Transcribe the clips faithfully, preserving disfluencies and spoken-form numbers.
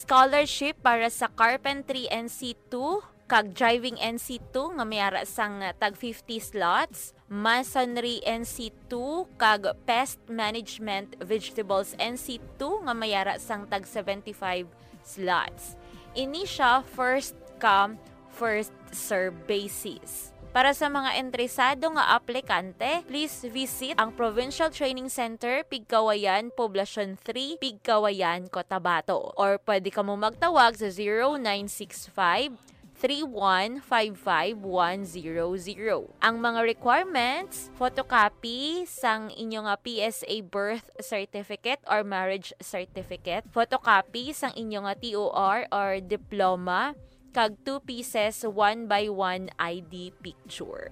scholarship para sa carpentry N C two kag driving N C two nga mayara sang tag fifty slots, masonry N C two kag pest management vegetables N C two nga mayara sang tag seventy-five slots. Ini siya first come first serve basis. Para sa mga interesado nga aplikante, please visit ang Provincial Training Center, Pigkawayan, Poblacion three, Pigkawayan, Cotabato. Or pwede ka mo magtawag sa zero nine six five, three one five five, one zero zero. Ang mga requirements, photocopy sang inyong P S A birth certificate or marriage certificate, photocopy sang inyong T O R or diploma, kag two pieces one by one I D picture.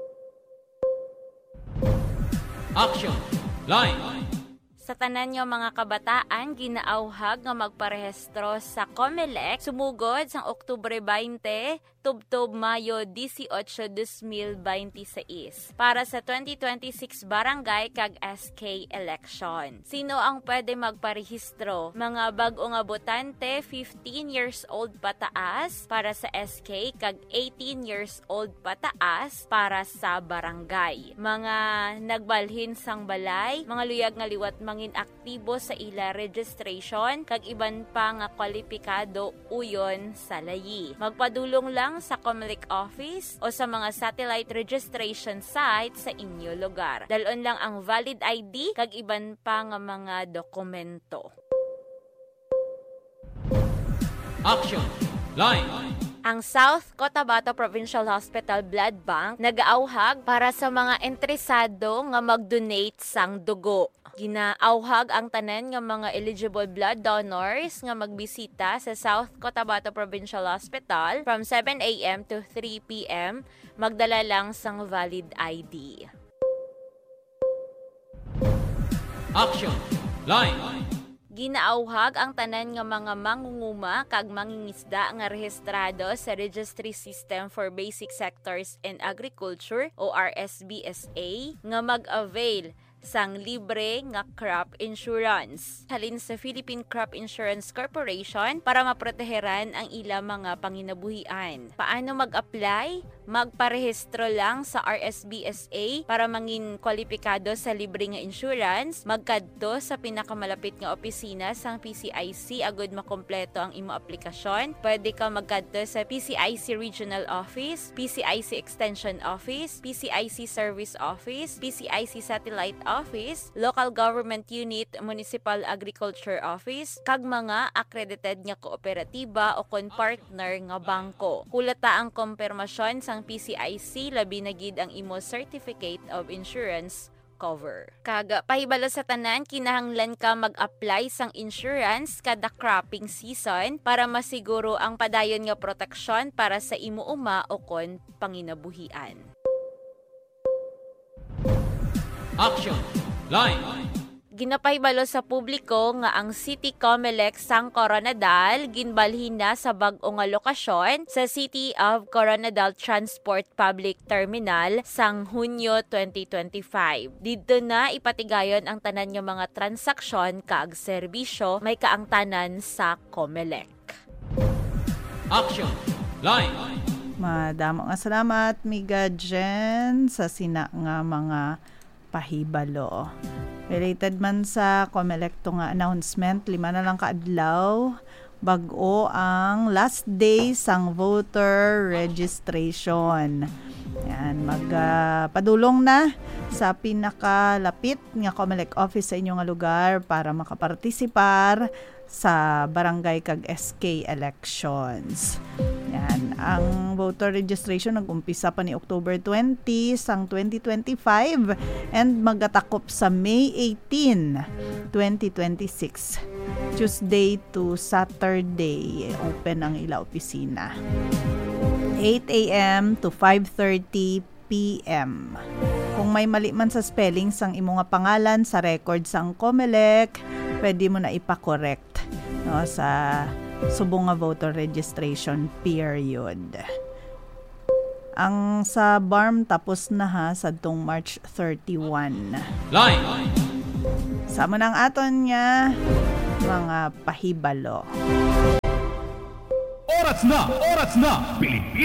Action! Line! Sa tanan nyo mga kabataan, ginaauhag nga magparehistro sa COMELEC sumugod sang Oktubre twenty, tubtob Mayo eighteen, two mil twenty-six para sa twenty twenty-six barangay kag S K election. Sino ang pwede magparehistro? Mga bag-o nga botante fifteen years old pataas para sa S K kag eighteen years old pataas para sa barangay. Mga nagbalhin sang balay, mga luyag nga liwat mangin aktibo sa ila registration kag iban pa nga kwalipikado uyon sa layi. Magpadulong lang sa COMELEC office o sa mga satellite registration site sa inyo lugar. Dalon lang ang valid I D kag iban pa nga mga dokumento. Action! Line! Ang South Cotabato Provincial Hospital Blood Bank nagaauhag para sa mga interesado nga mag-donate sang dugo. Ginaauhag ang tanan nga mga eligible blood donors nga magbisita sa South Cotabato Provincial Hospital from seven a m to three p m Magdala lang sang valid I D. Action! Line! Ginaauhag ang tanan nga mga mangunguma kag mangingisda nga rehistrado sa Registry System for Basic Sectors in Agriculture o R S B S A nga mag-avail sang libre nga crop insurance halin sa Philippine Crop Insurance Corporation para maproteheran ang ila mga panginabuhian. Paano mag-apply? Magparehistro lang sa R S B S A para mangin kwalipikado sa libre nga insurance. Magkadto sa pinakamalapit nga opisina sang P C I C agud makompleto ang imo aplikasyon. Pwede ka magkadto sa P C I C Regional Office, P C I C Extension Office, P C I C Service Office, P C I C Satellite Office, Local Government Unit, Municipal Agriculture Office, kag mga accredited nga kooperatiba o kon partner nga bangko. Kulata ang kompirmasyon sang P C I C labi na gid ang imo Certificate of Insurance cover. Kag pahibalo sa tanan, kinahanglan ka mag-apply sang insurance kada cropping season para masiguro ang padayon nga proteksyon para sa imo uma o kon panginabuhian. Action! Line! Ginapahibalo sa publiko nga ang City COMELEC sang Coronadal ginbalhin na sa bag-o nga lokasyon sa City of Coronadal Transport Public Terminal sang Hunyo twenty twenty-five. Dito na ipatigayon ang tanan nga mga transaksyon kag serbisyo may kaangtanan sa COMELEC. Action! Line! Madamo nga salamat miga Jen sa sina nga mga pahibalo. Related man sa COMELEC to nga announcement, lima na lang kaadlaw bag-o ang last day sang voter registration. Yan, magpadulong uh, na sa pinakalapit nga COMELEC office sa inyong lugar para makapartisipar sa barangay kag S K elections. Yan, ang voter registration nag-umpisa pa ni October twenty sang twenty twenty-five and magatakop sa May eighteen, twenty twenty-six. Tuesday to Saturday, open ang ila opisina. eight a m to five thirty p m Kung may mali man sa spelling sang imo nga pangalan sa record sang COMELEC, pwede mo na ipa-correct no, sa subong nga voter registration period. Ang sa B A R M tapos na ha sa tong March thirty-one. Line! Sama ng aton nga mga pahibalo. Oras na, oras na, Pilipinas.